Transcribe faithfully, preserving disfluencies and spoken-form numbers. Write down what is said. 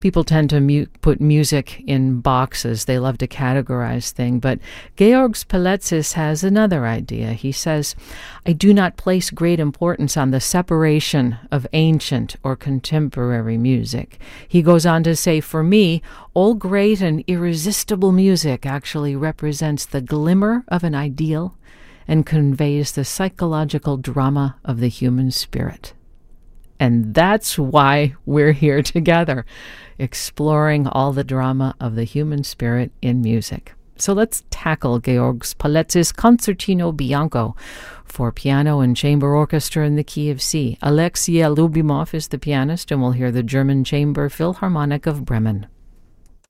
People tend to mu- put music in boxes. They love to categorize things. But Georgs Paletzis has another idea. He says, I do not place great importance on the separation of ancient or contemporary music. He goes on to say, for me, all great and irresistible music actually represents the glimmer of an ideal and conveys the psychological drama of the human spirit. And that's why we're here together, exploring all the drama of the human spirit in music. So let's tackle Georgs Paletzis' Concertino Bianco for piano and chamber orchestra in the key of C. Alexei Lyubimov is the pianist, and we'll hear the German Chamber Philharmonic of Bremen.